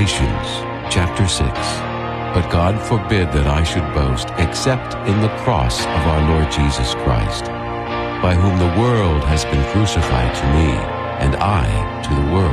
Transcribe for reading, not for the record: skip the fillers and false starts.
Galatians chapter 6. But God forbid that I should boast except in the cross of our Lord Jesus Christ, by whom the world has been crucified to me, and I to the world.